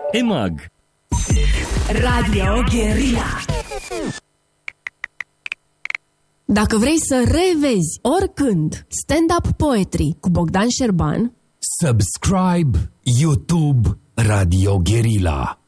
EMAG. Radio Guerilla. Dacă vrei să revezi oricând stand-up poetry cu Bogdan Șerban, subscribe YouTube Radio Guerilla.